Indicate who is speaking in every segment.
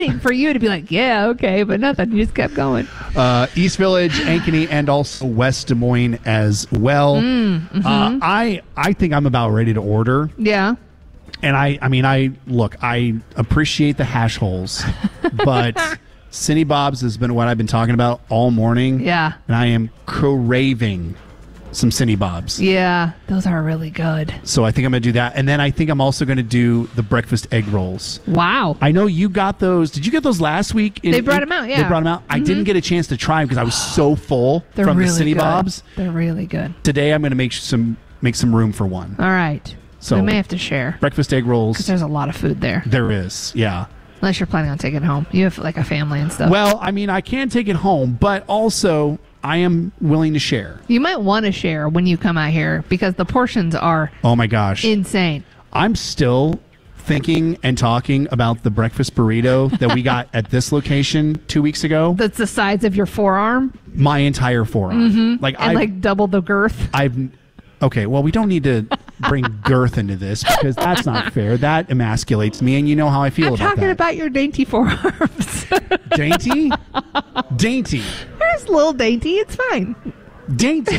Speaker 1: for you to be like, yeah, okay, but nothing. You just kept going.
Speaker 2: East Village, Ankeny, and also West Des Moines as well. I think I'm about ready to order.
Speaker 1: Yeah.
Speaker 2: And I appreciate the hash holes, but Cindy Bob's has been what I've been talking about all morning.
Speaker 1: Yeah.
Speaker 2: And I am craving some Cindy Bob's.
Speaker 1: Yeah, those are really good.
Speaker 2: So I think I'm going to do that. And then I think I'm also going to do the breakfast egg rolls.
Speaker 1: Wow.
Speaker 2: I know you got those. Did you get those last week?
Speaker 1: They brought them out, yeah.
Speaker 2: They brought them out. I didn't get a chance to try them because I was so full
Speaker 1: They're
Speaker 2: from
Speaker 1: really
Speaker 2: the Cindy
Speaker 1: good.
Speaker 2: Bob's.
Speaker 1: They're really good.
Speaker 2: Today I'm going to make some room for one.
Speaker 1: All right.
Speaker 2: So
Speaker 1: we may have to share.
Speaker 2: Breakfast egg rolls.
Speaker 1: Because there's a lot of food there.
Speaker 2: There is, yeah.
Speaker 1: Unless you're planning on taking it home. You have like a family and stuff.
Speaker 2: Well, I can take it home, but also I am willing to share.
Speaker 1: You might want to share when you come out here because the portions are
Speaker 2: Oh my gosh.
Speaker 1: insane.
Speaker 2: I'm still thinking and talking about the breakfast burrito that we got at this location 2 weeks ago.
Speaker 1: That's the size of your forearm.
Speaker 2: My entire forearm.
Speaker 1: And double the girth.
Speaker 2: Okay, well, we don't need to bring girth into this because that's not fair. That emasculates me, and you know how I feel
Speaker 1: I'm
Speaker 2: about
Speaker 1: talking
Speaker 2: that.
Speaker 1: about your dainty forearms.
Speaker 2: Dainty? Dainty.
Speaker 1: There's a little dainty. It's fine.
Speaker 2: Dainty.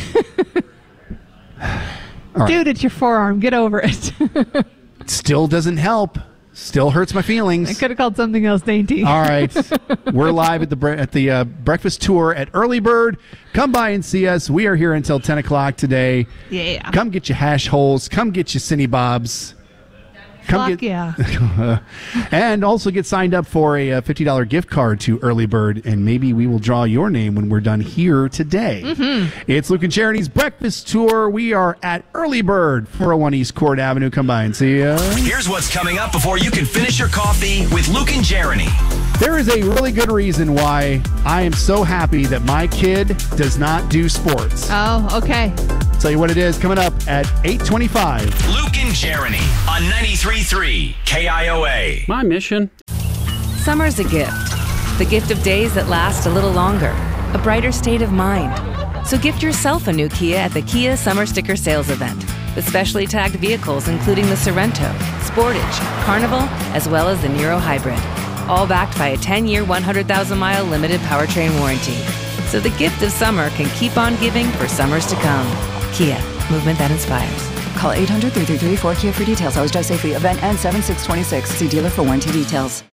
Speaker 2: All right.
Speaker 1: Dude, it's your forearm. Get over it.
Speaker 2: Still doesn't help. Still hurts my feelings.
Speaker 1: I could have called something else dainty.
Speaker 2: All right. We're live at the breakfast tour at Early Bird. Come by and see us. We are here until 10 o'clock today.
Speaker 1: Yeah.
Speaker 2: Come get your hash holes. Come get your Cindy Bob's.
Speaker 1: Yeah.
Speaker 2: And also get signed up for a $50 gift card to Early Bird, and maybe we will draw your name when we're done here today. It's Luke and Charity's Breakfast Tour. We are at Early Bird, 401 East Court Avenue. Come by and see us.
Speaker 3: Here's what's coming up before you can finish your coffee with Luke and Jeremy.
Speaker 2: There is a really good reason why I am so happy that my kid does not do sports.
Speaker 1: Oh, okay.
Speaker 2: Tell you what it is coming up at 8:25.
Speaker 3: Luke and Jeremy on 93.3 KIOA.
Speaker 4: My mission.
Speaker 5: Summer's a gift. The gift of days that last a little longer. A brighter state of mind. So gift yourself a new Kia at the Kia Summer Sticker Sales Event. With specially tagged vehicles including the Sorrento, Sportage, Carnival, as well as the Niro Hybrid. All backed by a 10-year, 100,000-mile limited powertrain warranty. So the gift of summer can keep on giving for summers to come. Kia, movement that inspires.
Speaker 6: Call 800-333-4KIA for details. Always drive safely. Event ends 7/6/26. See dealer for warranty details.